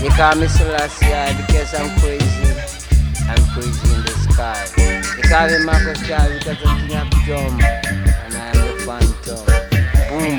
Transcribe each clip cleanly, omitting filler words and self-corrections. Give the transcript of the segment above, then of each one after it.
They call me Selassie because I'm crazy. I'm crazy in the sky. They call me Marcus Garvey because I'm king of drum. And I'm the phantom. Boom.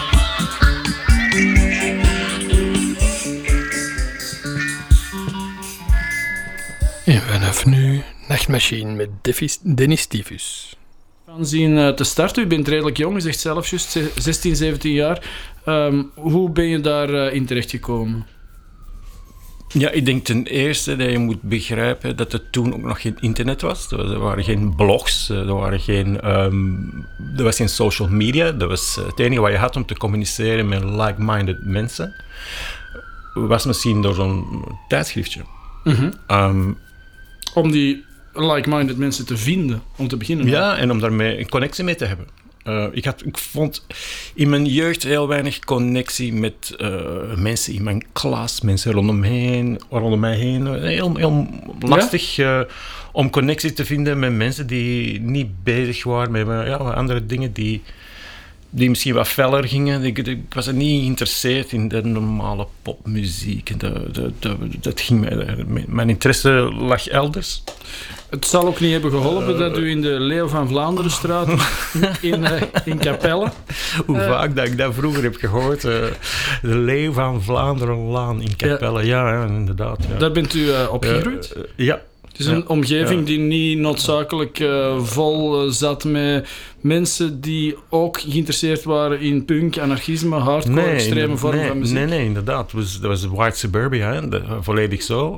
En vanaf nu Nachtmachine met Dennis Tyfus. Fanzine te starten. U bent redelijk jong, u zegt zelf juist 16, 17 jaar. Hoe ben je daarin terechtgekomen? Ja, ik denk ten eerste dat je moet begrijpen dat er toen ook nog geen internet was. Er waren geen blogs, er was geen social media. Dat was het enige wat je had om te communiceren met like-minded mensen. Was misschien door zo'n tijdschriftje. Mm-hmm. Om die like-minded mensen te vinden, om te beginnen. Ja, en om daarmee een connectie mee te hebben. Ik vond in mijn jeugd heel weinig connectie met mensen in mijn klas, mensen rondom mij heen. Heel lastig om connectie te vinden met mensen die niet bezig waren met andere dingen die misschien wat feller gingen. Ik was er niet geïnteresseerd in de normale popmuziek. Dat ging mijn interesse lag elders. Het zal ook niet hebben geholpen dat u in de Leeuw van Vlaanderenstraat in Capelle... Hoe vaak dat ik dat vroeger heb gehoord. De Leeuw van Vlaanderenlaan in Capelle. Ja, inderdaad. Ja. Daar bent u opgegroeid? Ja. Het is een omgeving die niet noodzakelijk vol zat met mensen die ook geïnteresseerd waren in punk, anarchisme, hardcore, extreme vormen van muziek. Nee, inderdaad. Dat was white suburbia, volledig zo.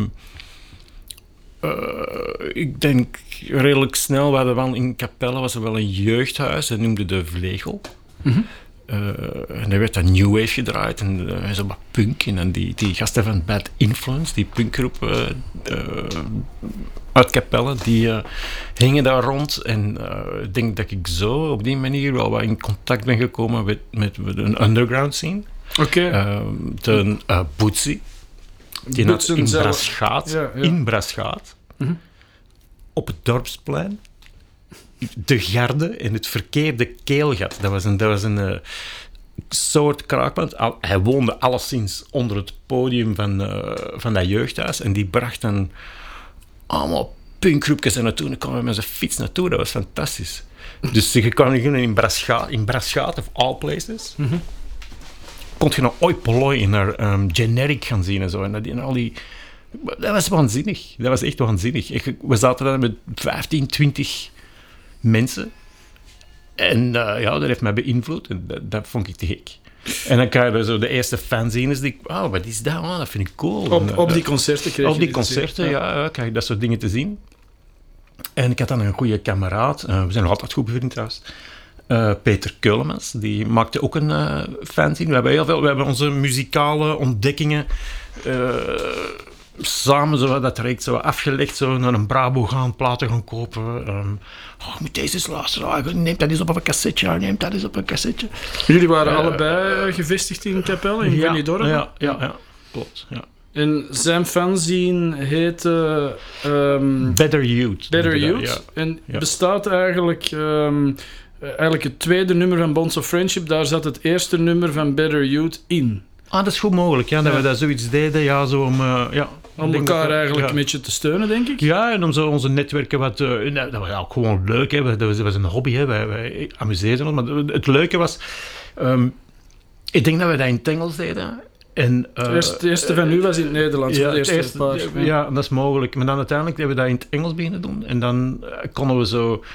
Ik denk redelijk snel, we hadden wel in Capelle was er wel een jeugdhuis, dat noemde de Vlegel. Mm-hmm. En daar werd dan New Wave gedraaid en zo wat punk. En dan die gasten van Bad Influence, die punkgroep uit Capelle, die hingen daar rond. En ik denk dat ik zo op die manier wel wat in contact ben gekomen met een underground scene. Oké. Bootsy. Die had in Braschaat, in Braschaat, mm-hmm. Op het dorpsplein, de garde en het verkeerde keelgat. Dat was een soort kraakpand. Hij woonde alleszins onder het podium van dat jeugdhuis en die bracht dan allemaal punkgroepjes er naartoe en dan kwamen we met zijn fiets naartoe. Dat was fantastisch. Dus je kan in Braschaat of all places... Mm-hmm. Kon je nog ooit Poloi naar Generic gaan zien en zo. Dat was waanzinnig. Dat was echt waanzinnig. We zaten daar met 15, 20 mensen. En dat heeft mij beïnvloed. En dat vond ik te gek. En dan krijg je zo de eerste fanzines die... wat is dat? Dat vind ik cool. Op die concerten kreeg je op die concerten, ja, krijg je dat soort dingen te zien. En ik had dan een goede kameraad. We zijn nog altijd goed bevriend trouwens. Peter Keulemans, die maakte ook een fanzine. We hebben onze muzikale ontdekkingen samen zo dat direct zo afgelegd, zo naar een Brabo gaan, platen gaan kopen. Ik moet deze eens luisteren. Neem dat eens op een cassetje. Jullie waren allebei gevestigd in Capelle, in Benidorm? Ja, klopt. Ja. En zijn fanzine heette... Better Youth. Better Youth. Ja. En bestaat eigenlijk... Eigenlijk het tweede nummer van Bonds of Friendship, daar zat het eerste nummer van Better Youth in. Dat is goed mogelijk, dat we dat zoiets deden, zo om elkaar eigenlijk een beetje te steunen, denk ik. Ja, en om zo onze netwerken wat... dat was ook gewoon leuk, hè. Dat was een hobby, hè. Wij amuseerden ons, maar het leuke was... ik denk dat we dat in het Engels deden. En, het eerste van u was in het Nederlands. Ja, dat is mogelijk. Maar dan uiteindelijk hebben we dat in het Engels beginnen doen. En dan konden we zo...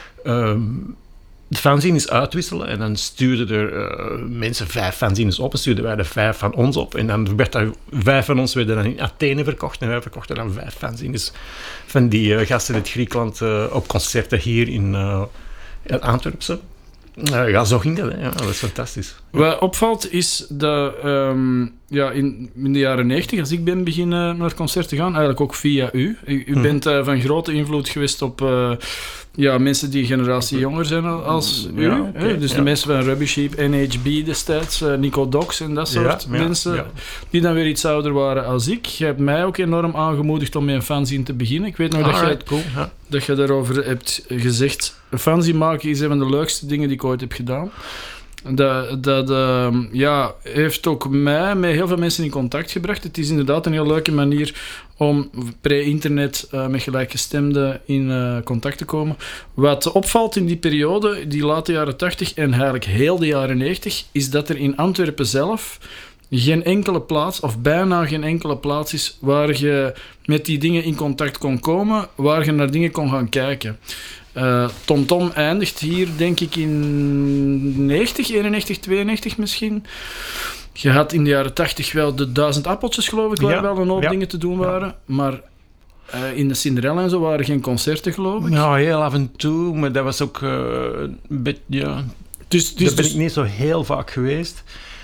de fanzines uitwisselen en dan stuurden er mensen 5 fanzines op en stuurden wij er 5 van ons op en dan werd er 5 van ons werden dan in Athene verkocht en wij verkochten dan 5 fanzines van die gasten uit Griekenland op concerten hier in Antwerpen. Zo ging dat. Hè. Ja, dat was fantastisch. Wat opvalt is dat in de jaren 90, als ik ben beginnen naar concerten gaan, eigenlijk ook via u. U bent van grote invloed geweest op mensen die een generatie jonger zijn als u. Dus de mensen van Rubbish Heap, NHB destijds, Nico Dox en dat soort mensen die dan weer iets ouder waren als ik. Je hebt mij ook enorm aangemoedigd om met een fanzine te beginnen. Ik weet nog dat je daarover hebt gezegd. Een fanzine maken is een van de leukste dingen die ik ooit heb gedaan. Dat heeft ook mij met heel veel mensen in contact gebracht. Het is inderdaad een heel leuke manier om pre-internet met gelijkgestemden in contact te komen. Wat opvalt in die periode, die late jaren 80 en eigenlijk heel de jaren 90, is dat er in Antwerpen zelf geen enkele plaats, of bijna geen enkele plaats is waar je met die dingen in contact kon komen, waar je naar dingen kon gaan kijken. TomTom eindigt hier, denk ik, in 90, 91, 92 misschien. Je had in de jaren 80 wel de 1000 appeltjes, geloof ik, waar wel een hoop dingen te doen waren. Maar in de Cinderella en zo waren geen concerten, geloof ik. Ja, heel af en toe, maar dat was ook een beetje... Ja. Dus daar ben ik niet zo heel vaak geweest.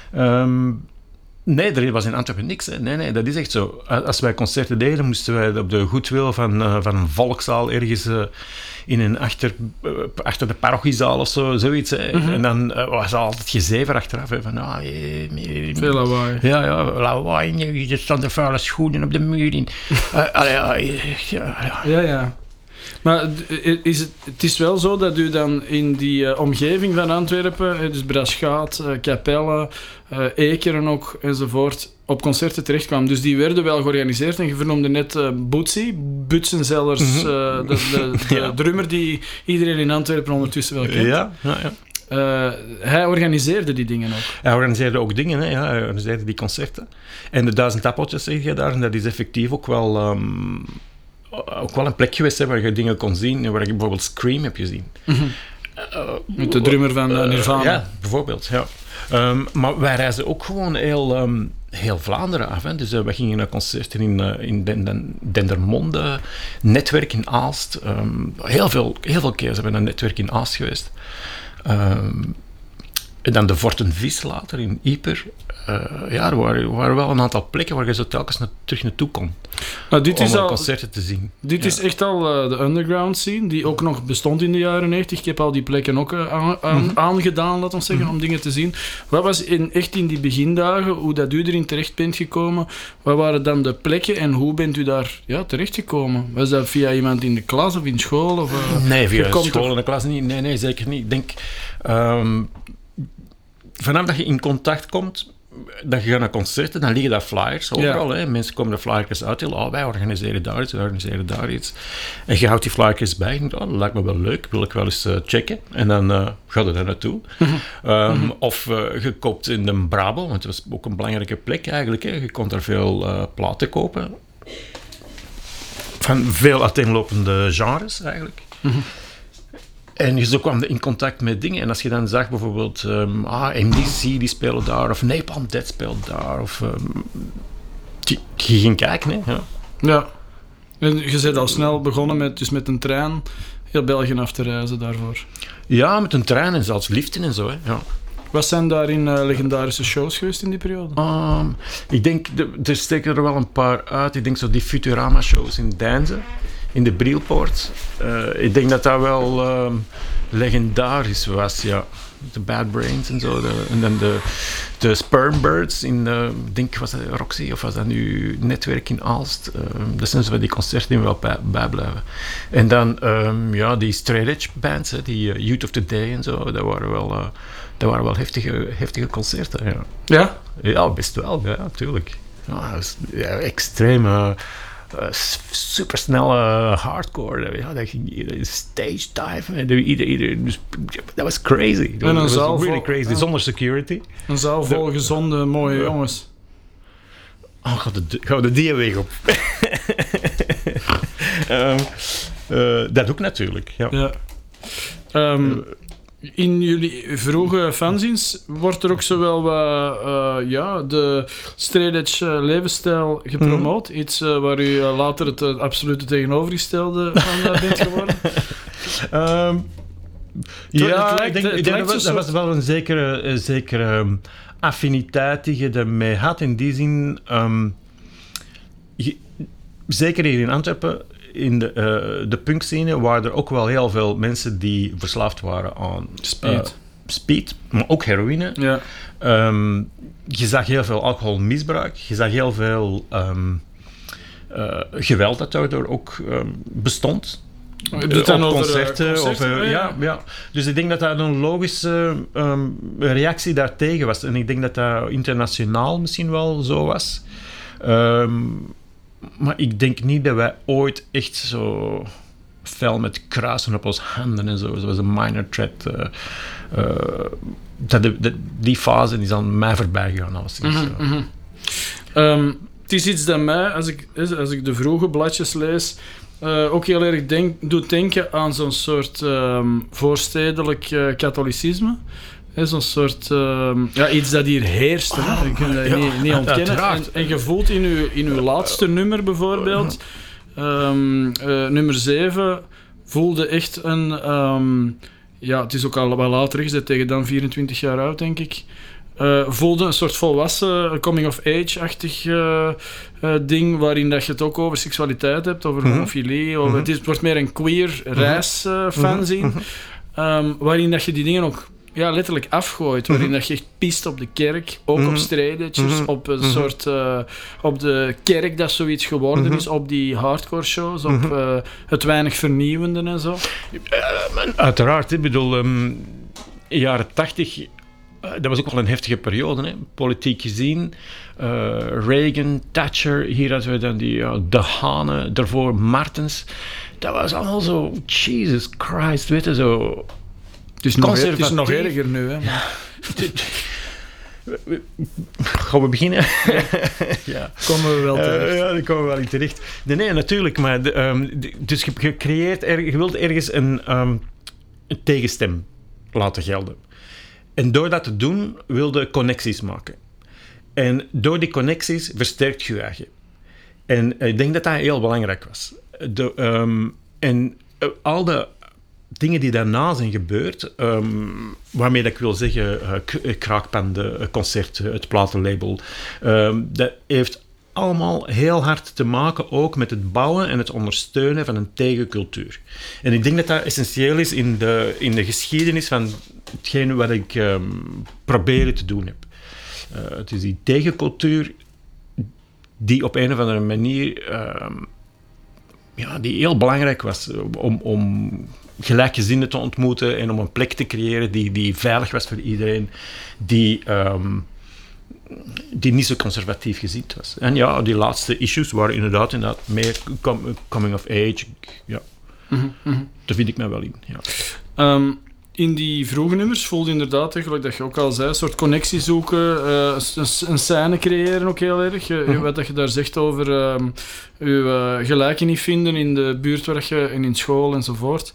Nee, er was in Antwerpen niks. Hè. Nee, dat is echt zo. Als wij concerten deden, moesten wij op de goedwil van een volkszaal ergens achter de parochiezaal of zo, zoiets. Hè. Mm-hmm. En dan was er altijd gezever achteraf. Hè, van, veel lawaai. Ja, lawaai. Er staan de vuile schoenen op de muur in. Ja. Maar het is wel zo dat u dan in die omgeving van Antwerpen, dus Braschaat, Capelle, Ekeren ook, enzovoort, op concerten terechtkwam. Dus die werden wel georganiseerd. En je vernoemde net Bootsy, Butzenzellers, de drummer die iedereen in Antwerpen ondertussen wel kent. Ja. Hij organiseerde die dingen ook. Hij organiseerde ook dingen, hè. Ja, hij organiseerde die concerten. En de 1000 appeltjes, zeg je daar, en dat is effectief ook wel een plek geweest, hè, waar je dingen kon zien, waar je bijvoorbeeld Scream heb gezien. Mm-hmm. Met de drummer van Nirvana. Ja, bijvoorbeeld, ja. Maar wij reizen ook gewoon heel Vlaanderen af. Hè. Dus we gingen naar concerten in Dendermonde, Netwerk in Aalst. Heel veel keer zijn we naar Netwerk in Aalst geweest. En dan de Vortenvis later in Ieper. Er waren wel een aantal plekken waar je zo telkens terug naartoe kon. Nou, dit om is concerten te zien. Dit is echt al de underground scene, die ook nog bestond in de jaren 90. Ik heb al die plekken ook aangedaan, laten we zeggen, om dingen te zien. Wat was echt in die begindagen, hoe dat u erin terecht bent gekomen? Wat waren dan de plekken en hoe bent u daar terechtgekomen? Was dat via iemand in de klas of in school? Of, nee, via school en de klas niet. Nee, zeker niet. Ik denk... vanaf dat je in contact komt, dat je gaat naar concerten, dan liggen daar flyers overal. Ja. Hè. Mensen komen de flyers uitdelen. Wij organiseren daar iets, wij organiseren daar iets. En je houdt die flyers bij. En dat lijkt me wel leuk, wil ik wel eens checken. En dan ga je daar naartoe. Of je koopt in de Brabel, want dat was ook een belangrijke plek eigenlijk. Hè. Je kon daar veel platen kopen. Van veel uiteenlopende genres eigenlijk. En je zo kwam in contact met dingen. En als je dan zag bijvoorbeeld MDC, die spelen daar, of Napalm Death speelt daar, of je ging kijken, hè. Ja. En je bent al snel begonnen met een trein heel België af te reizen daarvoor. Ja, met een trein en zelfs liften en zo, hè. Ja. Wat zijn daarin legendarische shows geweest in die periode? Ik denk, er steken er wel een paar uit. Ik denk zo die Futurama-shows in Deinze. In de Brielpoort. Ik denk dat wel legendarisch was, ja. De Bad Brains en zo. En dan de Spermbirds in, denk, was dat Roxy of was dat nu Netwerk in Aalst. Dat zijn zo die concerten die me wel bijblijven. En dan, die straight edge bands, hè, die Youth of the Day en zo, dat waren wel heftige concerten, ja. Ja? Ja, best wel, ja, natuurlijk. Ja, extreme... supersnelle hardcore. Ja, dat ging stage dive. Dat was crazy. En een zaal really crazy. Zonder security. Een zaal vol gezonde, mooie jongens. Gaan we de die weg op. Dat ook natuurlijk. Ja. In jullie vroege fanzines wordt er ook zowel de straight edge levensstijl gepromoot. Iets waar u later het absolute tegenovergestelde van bent geworden. Ik denk dat was wel een zekere affiniteit die je ermee had. In die zin, zeker hier in Antwerpen, in de punkscene waren er ook wel heel veel mensen die verslaafd waren aan speed, maar ook heroïne. Ja. Je zag heel veel alcoholmisbruik. Je zag heel veel geweld dat daardoor ook bestond. dan op over concerten. Ja. Dus ik denk dat dat een logische reactie daartegen was. En ik denk dat dat internationaal misschien wel zo was. Maar ik denk niet dat wij ooit echt zo fel met kruisen op ons handen en zo. Zoals een Minor Threat. Die fase is aan mij voorbij gegaan. Het is iets dat mij, als ik de vroege bladjes lees, ook heel erg doet denken aan zo'n soort voorstedelijk katholicisme. Zo'n soort iets dat hier heerst. Je kunt dat niet ontkennen. En je voelt in uw laatste nummer bijvoorbeeld, nummer 7, voelde echt een... het is ook al wat later gezet, tegen dan 24 jaar oud, denk ik. Voelde een soort volwassen coming-of-age-achtig ding, waarin dat je het ook over seksualiteit hebt, over homofilie. Het wordt meer een queer reisfanzine, waarin dat je die dingen ook letterlijk afgooit, waarin dat je echt pist op de kerk, ook op strijdetjes, op een soort op de kerk dat zoiets geworden is, op die hardcore shows, op het weinig vernieuwende en zo. Uiteraard, ik bedoel, jaren 80, dat was ook wel een heftige periode, hè? Politiek gezien. Reagan, Thatcher, hier hadden we dan die De Hane, daarvoor Martens. Dat was allemaal zo, Jesus Christ, weet je, zo... Het is nog erger nu, hè. Gaan we beginnen? Ja. Komen we wel terecht. Ja, daar komen we wel in terecht. Nee, natuurlijk, maar... dus je creëert... Je wilt ergens een tegenstem laten gelden. En door dat te doen, wil je connecties maken. En door die connecties versterkt je eigen. En ik denk dat dat heel belangrijk was. Al de dingen die daarna zijn gebeurd, waarmee dat ik wil zeggen, kraakpanden, concerten, het platenlabel, dat heeft allemaal heel hard te maken ook met het bouwen en het ondersteunen van een tegencultuur. En ik denk dat dat essentieel is in de geschiedenis van hetgeen wat ik proberen te doen heb. Het is die tegencultuur die op een of andere manier die heel belangrijk was om gelijkgezinden te ontmoeten en om een plek te creëren die veilig was voor iedereen, die niet zo conservatief gezien was. En ja, die laatste issues waren inderdaad meer coming of age. Ja. Daar vind ik mij wel in. Ja. In die vroege nummers voelde inderdaad, gelijk dat je ook al zei, een soort connectie zoeken, een scène creëren ook heel erg. Wat dat je daar zegt over je gelijken niet vinden in de buurt waar je, en in school enzovoort.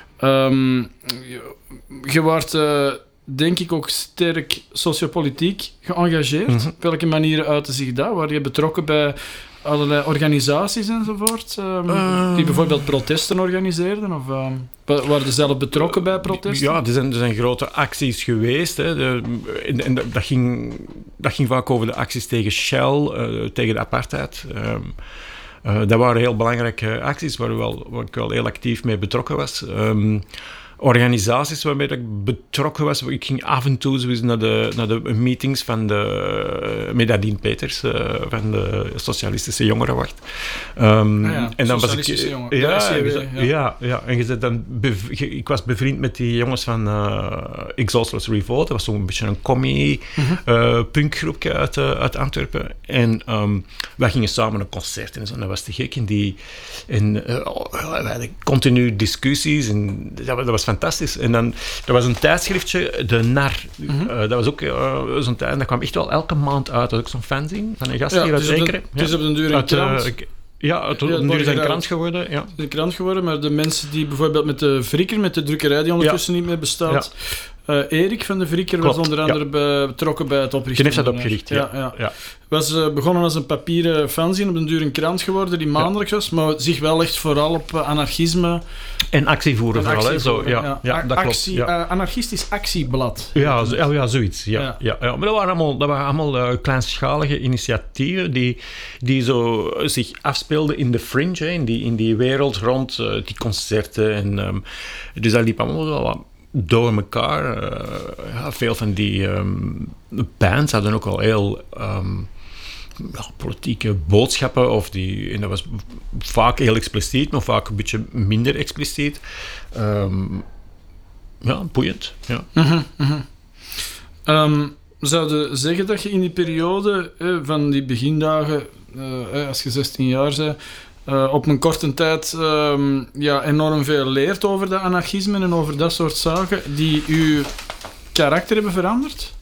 Je wordt, denk ik, ook sterk sociopolitiek geëngageerd. Op welke manieren uitte zich dat? Waar je betrokken bij allerlei organisaties enzovoort, die bijvoorbeeld protesten organiseerden? Of waren ze zelf betrokken bij protesten? Ja, er zijn grote acties geweest. Hè. En dat ging vaak over de acties tegen Shell, tegen de apartheid. Dat waren heel belangrijke acties waar ik wel heel actief mee betrokken was. Organisaties waarmee ik betrokken was. Ik ging af en toe naar de meetings van met Adien Peters van de Socialistische Jongerenwacht. En dan was ik... Ik was bevriend met die jongens van Exhaustless Revolt. Dat was zo'n beetje een commie punkgroepje uit Antwerpen. En wij gingen samen een concert en zo. Dat was te gek. We hadden continu discussies en dat was fantastisch. En dan, er was een tijdschriftje, De Nar. Dat was ook zo'n tijd, dat kwam echt wel elke maand uit. Dat was ook zo'n fanzine van een gast hier uit Zekeren. Het is op den duur een krant. Nu is het een krant geworden. Ja. Het is een krant geworden, maar de mensen die bijvoorbeeld met de drukkerij die ondertussen niet meer bestaat... Erik van de Vrikker was onder andere betrokken bij het oprichten. Die heeft dat opgericht, ja. Was begonnen als een papieren fanzine, op den duur een krant geworden die maandelijks was, maar zich wel echt vooral op anarchisme... En actievoeren vooral, hè. Zo, dat klopt. Anarchistisch actieblad. Ja, zoiets. Ja. Maar dat waren allemaal kleinschalige initiatieven die zo zich afspeelden in de fringe, hè, in die wereld rond die concerten. En, dus dat liep allemaal wel wat door elkaar. Veel van die bands hadden ook al heel politieke boodschappen, en dat was vaak heel expliciet, maar vaak een beetje minder expliciet. Boeiend. Ja. Zou je zeggen dat je in die periode van die begindagen, als je 16 jaar bent, op een korte tijd enorm veel leert over dat anarchisme en over dat soort zaken die je karakter hebben veranderd?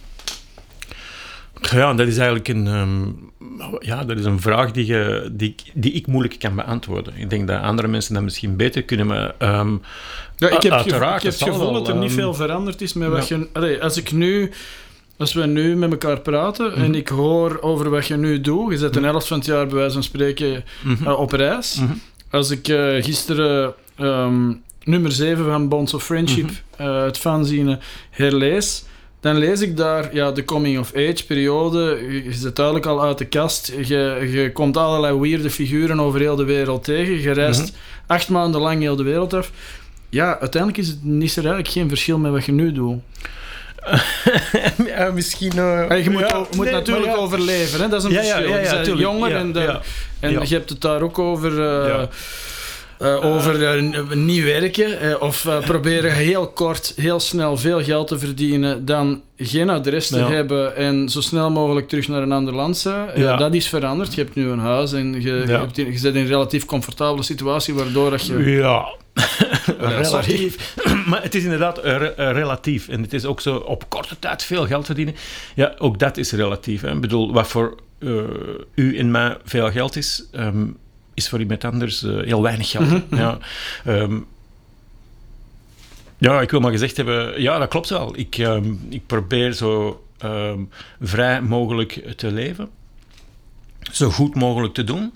Ja, dat is eigenlijk een vraag die ik moeilijk kan beantwoorden. Ik denk dat andere mensen dat misschien beter kunnen, maar ik heb het gevoel dat er niet veel veranderd is met wat je... Als we nu met elkaar praten en ik hoor over wat je nu doet, je zet een helft van het jaar bij wijze van spreken op reis. Als ik gisteren nummer 7 van Bonds of Friendship, het fanzine, herlees, dan lees ik daar de coming-of-age periode. Je zit duidelijk al uit de kast. Je komt allerlei weirde figuren over heel de wereld tegen. Je reist 8 maanden lang heel de wereld af. Ja, uiteindelijk is er eigenlijk geen verschil met wat je nu doet. Misschien... je moet natuurlijk overleven. Hè? Dat is een verschil. Je bent jonger en je hebt het daar ook over... over niet werken of proberen heel kort, heel snel veel geld te verdienen, dan geen adres te hebben en zo snel mogelijk terug naar een ander land zijn. Dat is veranderd. Je hebt nu een huis en je zit in een relatief comfortabele situatie, waardoor dat je... Ja, relatief. Maar het is inderdaad relatief. En het is ook zo op korte tijd veel geld verdienen. Ja, ook dat is relatief. Hè. Ik bedoel, wat voor u en mij veel geld is voor iemand anders heel weinig geld. Ik wil maar gezegd hebben, ja, dat klopt wel. Ik probeer zo vrij mogelijk te leven. Zo goed mogelijk te doen.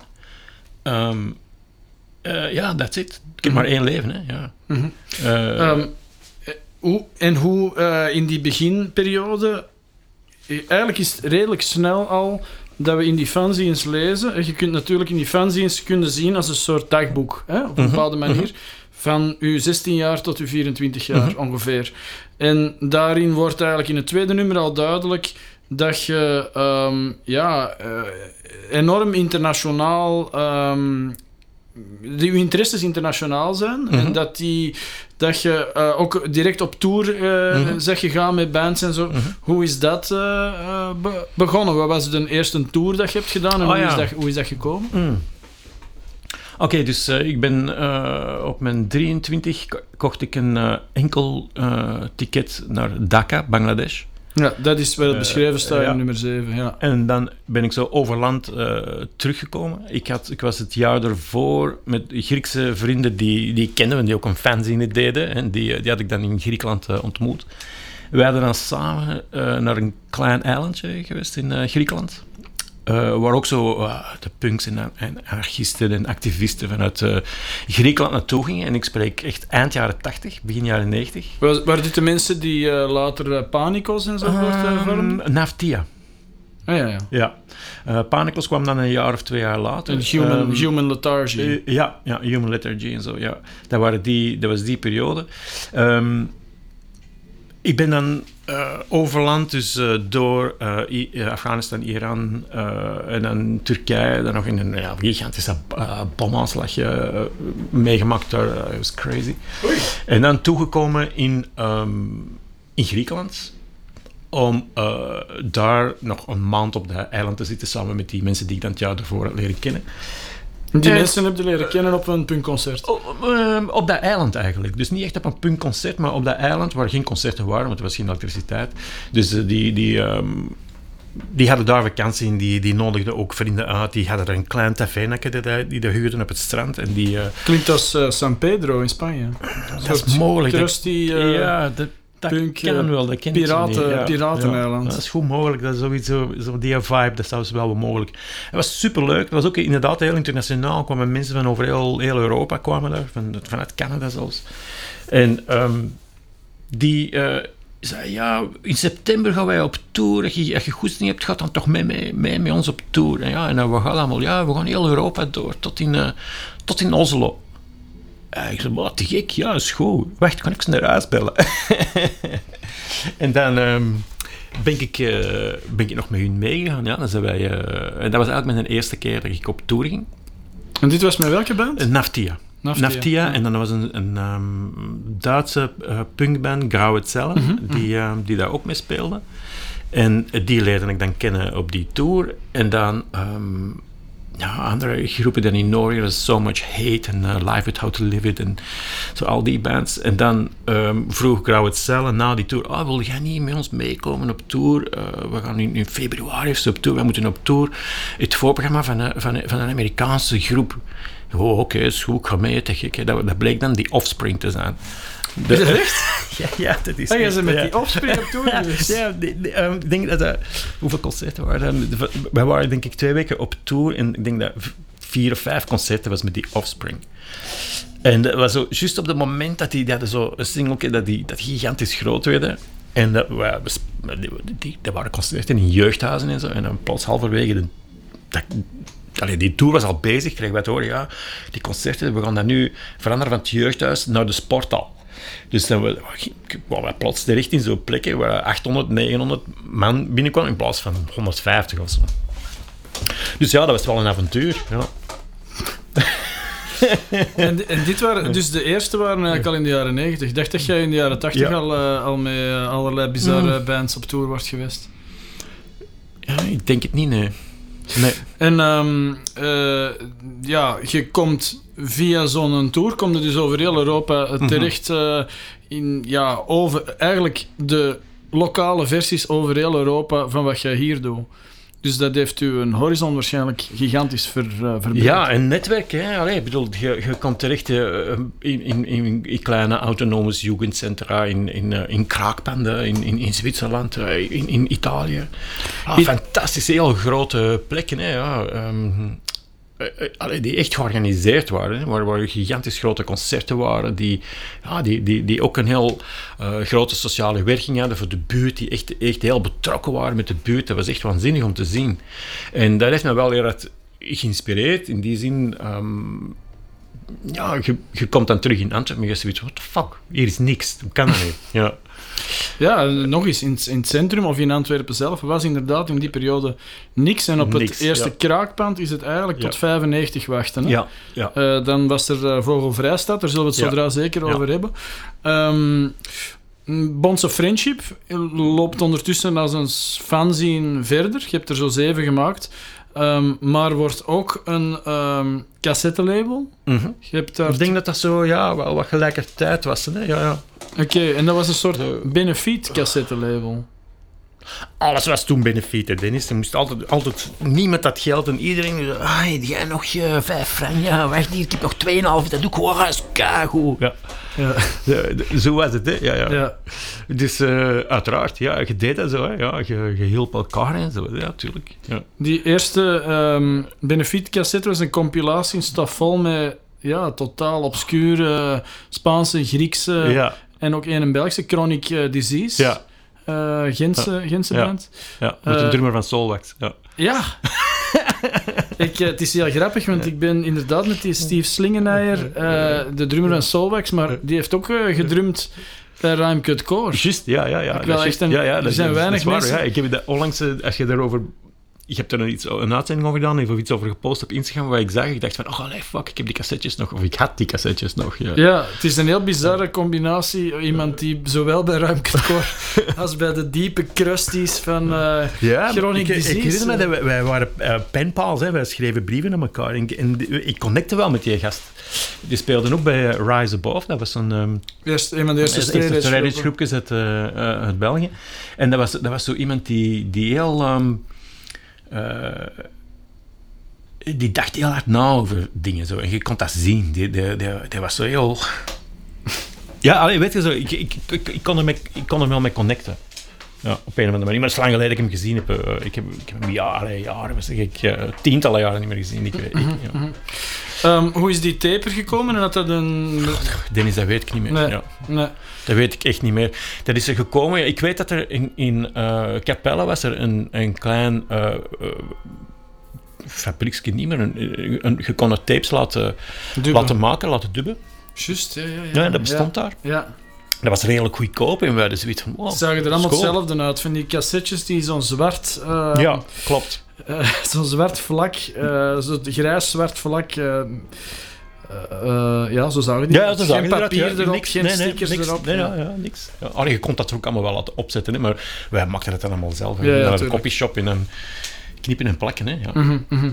That's it. Ik heb maar 1 leven. Hè. Hoe in die beginperiode... Eigenlijk is het redelijk snel al... dat we in die fanzines lezen. En je kunt natuurlijk in die fanzines zien als een soort dagboek, hè, op een bepaalde manier, van je 16 jaar tot je 24 jaar ongeveer. En daarin wordt eigenlijk in het tweede nummer al duidelijk dat je enorm internationaal... je interesses internationaal zijn en dat je ook direct op tour zeg gegaan met bands en zo. Hoe is dat begonnen? Wat was de eerste tour dat je hebt gedaan en hoe is dat gekomen? Oké, dus ik ben op mijn 23 kocht ik een enkel ticket naar Dhaka, Bangladesh. Ja, dat is wel beschreven staat in nummer 7. Ja. En dan ben ik zo over land teruggekomen. Ik was het jaar ervoor met Griekse vrienden die ik kende, die ook een fanzine deden. En die had ik dan in Griekenland ontmoet. Wij hadden dan samen naar een klein eilandje geweest in Griekenland. Waar ook zo de punks en anarchisten en activisten vanuit Griekenland naartoe gingen. En ik spreek echt eind jaren 80, begin jaren 90. Waren dit de mensen die later Panikos en zo vormden? Naftia. Ja. Panikos kwam dan een jaar of 2 jaar later. En Human Lethargy. Human Lethargy en zo, ja. Dat was die periode. Ik ben dan overland, dus door Afghanistan, Iran en dan Turkije, dan nog in een gigantische bomaanslag meegemaakt. Dat was crazy. Oei. En dan toegekomen in Griekenland, om daar nog een maand op dat eiland te zitten, samen met die mensen die ik dan het jaar ervoor had leren kennen. Die mensen heb je leren kennen op een punkconcert? Op dat eiland eigenlijk. Dus niet echt op een punkconcert, maar op dat eiland waar geen concerten waren, want er was geen elektriciteit. Dus die hadden daar vakantie in, die nodigden ook vrienden uit. Die hadden er een klein tavernakke die huurden op het strand. En klinkt als San Pedro in Spanje. Dat is mogelijk. Dat punk, kan wel, dat ken Pirateneiland. Dat is goed mogelijk, dat is sowieso zo die vibe, dat is wel mogelijk. Het was superleuk, het was ook inderdaad heel internationaal, kwamen mensen van over heel Europa kwamen daar, vanuit Canada zelfs. En die zei, in september gaan wij op tour, als je goesting hebt, gaat dan toch mee met ons op tour. En dan we gaan allemaal, we gaan heel Europa door, tot in Oslo. Ik zei, wat te gek, ja, is goed. Wacht, kan ik ze naar huis bellen? En dan ben ik nog met hun meegegaan. Ja. Dan zijn wij, en dat was eigenlijk mijn eerste keer dat ik op tour ging. En dit was met welke band? Naftia. Ja. En dan was een Duitse punkband, Grauwe Zellen, die daar ook mee speelde. En die leerde ik dan kennen op die tour. En dan andere groepen dan in Norge, So Much Hate en Live It, How to Live It en zo al die bands. En dan vroeg Grauwe Zellen na die tour, wil jij niet met ons meekomen op tour? We gaan in februari op tour, we moeten op tour. Het voorprogramma van een Amerikaanse groep. Oh, oké, is goed, ik ga mee, te gek. Dat bleek dan die Offspring te zijn. Is dat echt? Ja, dat is echt. Ze met die Offspring op tour geweest? Ja, ik denk dat hoeveel concerten waren er? Wij waren denk ik 2 weken op tour en ik denk dat 4 of 5 concerten was met die Offspring. En dat was zo, juist op het moment dat die hadden zo een singeltje dat gigantisch groot werden. En dat waren concerten in jeugdhuizen en zo. En dan plots halverwege die tour was al bezig, kregen wij te horen, die concerten, we gaan dat nu veranderen van het jeugdhuis naar de sporthal. Dus dan waren we plots terecht in zo'n plekken waar 800, 900 man binnenkwamen in plaats van 150 of zo. Dus ja, dat was wel een avontuur. Ja. En dit waren, dus de eerste waren eigenlijk al in de jaren 90. Ik dacht dat jij in de jaren 80 al met allerlei bizarre bands op tour was geweest. Ja, ik denk het niet, nee. En je komt via zo'n tour, kom je dus over heel Europa terecht over eigenlijk de lokale versies over heel Europa van wat jij hier doet. Dus dat heeft u een horizon waarschijnlijk gigantisch verbreed. Ja, een netwerk. Hè. Allee, ik bedoel, je komt terecht in kleine autonome jugendcentra, in kraakpanden, in Zwitserland, in Italië. Fantastische, heel grote plekken. Hè, ja. Die echt georganiseerd waren, hè, waar gigantisch grote concerten waren, die ook een heel grote sociale werking hadden voor de buurt, die echt heel betrokken waren met de buurt. Dat was echt waanzinnig om te zien. En dat heeft me wel heel erg geïnspireerd, in die zin... je komt dan terug in Antwerpen en je zoiets, what the fuck, hier is niks, hoe kan dat niet? Ja. Ja, nog eens, in het centrum of in Antwerpen zelf was inderdaad in die periode niks. En op het eerste kraakpand is het eigenlijk tot 95 wachten. Hè? Ja. Dan was er Vogelvrijstad, daar zullen we het zodra zeker over hebben. Bonds of Friendship loopt ondertussen als een fanzine verder. Je hebt er zo 7 gemaakt. Maar wordt ook een cassettelabel. Je hebt daar... Ik denk dat zo wel wat gelijkertijd was. Hè? Ja. Oké, en dat was een soort benefiet cassettelabel. Alles was toen benefiet, Dennis. Je moest altijd niemand dat geld en iedereen... heb jij nog 5 frank? Ja, wacht hier, ik heb nog 2,5. Dat doe ik gewoon eens keigoed. Ja. Zo was het, hè. Ja. Dus uiteraard, je deed dat zo. Hè. Ja, je hielp elkaar en zo. Ja, natuurlijk. Ja. Die eerste benefiet cassette was een compilatie in stof vol met totaal obscure Spaanse, Griekse en ook een Belgische, Chronic Disease. Ja. Gentse band. Ja, met de drummer van Soulwax. Ja. Het is heel grappig, want ik ben inderdaad met die Steve Slingeneier, de drummer van Soulwax, maar die heeft ook gedrumd bij Rhyme Cut Core. Juist, ja. Er zijn weinig mensen... Ja, ik heb dat onlangs, als je daarover... Ik heb er een uitzending over gedaan, of iets over gepost op Instagram, waar ik zag, ik dacht van, fuck, ik heb die cassettes nog, of ik had die cassettes nog. Ja, het is een heel bizarre combinatie. Iemand die zowel bij Rhyme Cut Core als bij de diepe crusties van Chronic Disease... Ik herinner me dat wij waren penpals, wij schreven brieven aan elkaar. En ik connecte wel met die gast. Die speelde ook bij Rise Above, dat was een van de eerste strijdgroepjes uit België. En dat was zo iemand die heel... die dacht heel hard na over dingen zo. En je kon dat zien. Die was zo heel... weet je zo, ik kon er wel mee connecten. Ja, op een of andere manier. Maar het is lang geleden dat ik hem gezien heb. Ik heb hem jaren, tientallen jaren niet meer gezien. Ik weet, hoe is die taper gekomen? En had dat een... Dennis, dat weet ik niet meer. Nee. Dat weet ik echt niet meer. Dat is er gekomen... Ik weet dat er in Capelle was er een klein... fabrieksje niet meer. Je kon er tapes laten maken, laten dubben. Juist, ja, dat bestond daar. Ja. Dat was redelijk goedkoop en we hadden zoiets van... Wow, ze zagen er allemaal cool. hetzelfde uit. Van die cassettes die zo'n zwart... ja, klopt. Zo'n zwart vlak, zo'n grijs-zwart vlak... ja, zo zagen die. Ja, zo geen papier erop, erop, geen stickers niks, erop. Nee, niks. Ja, allee, je kon dat er ook allemaal wel laten opzetten, hè, maar wij maakten het dan allemaal zelf. Ja, naar de tuurlijk. copyshop in een knippen en plakken. Hè, ja.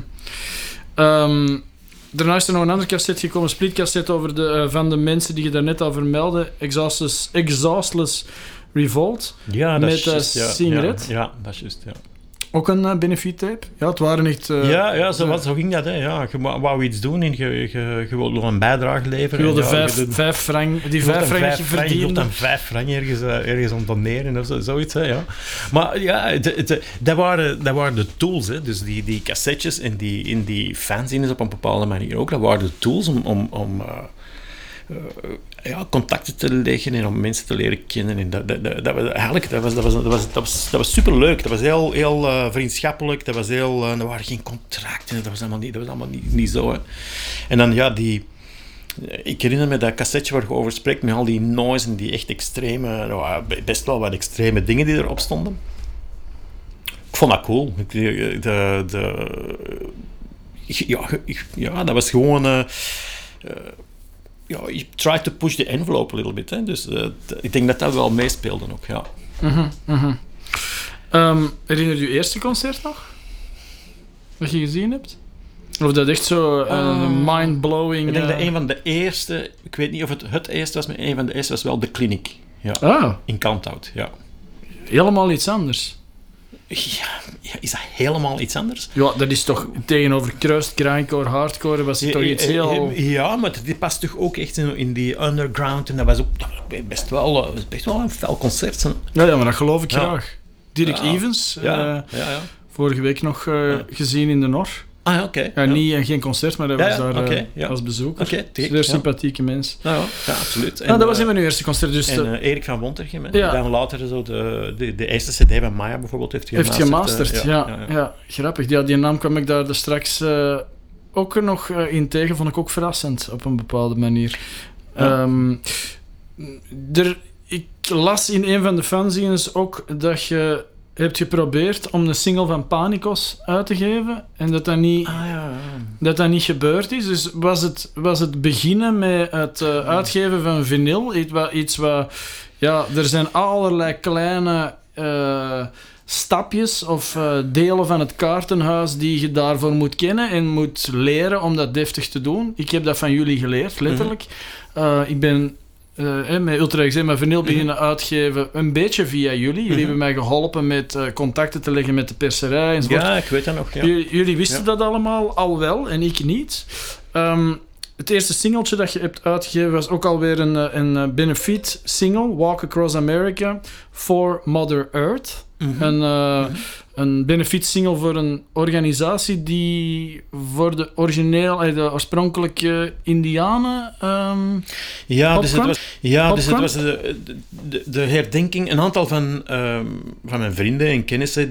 Daarna is er nog een ander cassette gekomen, splitcassette van de mensen die je daarnet al vermeldde, Exhaustless Revolt, Ja, dat met is juist, ja. Sigrid. Ja, dat is juist, ja. Ook een benefiet tape. Ja, het waren echt... Zo ging dat. Hè. Ja, je wou iets doen en je wilde nog een bijdrage leveren. Je wilde ja, vijf frank, die 5 frank je Je verdiende. wilt dan 5 frank ergens om doneren of zoiets. Hè, ja. Maar ja, dat waren de tools. Hè. Dus die cassettes en die fanzines op een bepaalde manier ook. Dat waren de tools om contacten te leggen en om mensen te leren kennen. En dat was superleuk. Dat was heel vriendschappelijk. Dat was er waren geen contracten. Dat was allemaal niet zo. Hè. En dan ik herinner me dat cassetje waar je over spreekt met al die noise en die echt extreme, best wel wat extreme dingen die erop stonden. Ik vond dat cool. Dat was gewoon... you try to push the envelope a little bit. Hè? Dus ik denk dat wel meespeelde ook, ja. Herinner je eerste concert nog? Wat je gezien hebt? Of dat echt zo mind-blowing... Ik denk dat een van de eerste... Ik weet niet of het eerste was, maar een van de eerste was wel The Clinic. Ja. In Countdown, ja. Helemaal iets anders. Ja, is dat helemaal iets anders? Ja, dat is toch tegenover crust, grindcore, hardcore, was het toch iets heel... Ja, maar die past toch ook echt in die underground. En dat was ook best wel een fel concert. Hè? Ja, maar dat geloof ik graag. Dirk Evans, vorige week nog gezien in de Nor. Ah, oké. Ja, niet geen concert, maar dat was daar als bezoeker. Zeer sympathieke mens. Ja, absoluut. En, dat was in mijn eerste concert. Dus en Erik van Wontergem, die dan later zo de eerste cd van Maya bijvoorbeeld heeft gemasterd. Ja, grappig. Ja, die naam kwam ik daar straks ook nog in tegen, vond ik ook verrassend op een bepaalde manier. Ja. Ik las in een van de fanzines ook dat je hebt geprobeerd om een single van Panikos uit te geven en dat dat niet gebeurd is. Dus was het beginnen met het uitgeven van vinyl iets wat... Ja, er zijn allerlei kleine stapjes of delen van het kaartenhuis die je daarvoor moet kennen en moet leren om dat deftig te doen. Ik heb dat van jullie geleerd, letterlijk. Ik ben... met Ultra Eczema vinyl beginnen uitgeven, een beetje via jullie. Jullie hebben mij geholpen met contacten te leggen met de perserij enzovoort. Ja, ik weet dat nog. Ja. Jullie wisten dat allemaal al wel en ik niet. Het eerste singeltje dat je hebt uitgegeven was ook alweer een benefiet single, Walk Across America, for Mother Earth. Een benefiet single voor een organisatie die voor de oorspronkelijke Indianen dus het was de herdenking. Een aantal van mijn vrienden en kennissen